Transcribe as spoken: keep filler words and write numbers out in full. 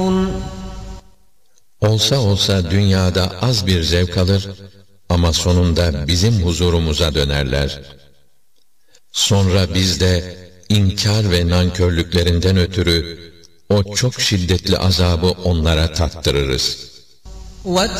Olsa olsa dünyada az bir zevk alır ama sonunda bizim huzurumuza dönerler. Sonra biz de inkar ve nankörlüklerinden ötürü o çok şiddetli azabı onlara tattırırız.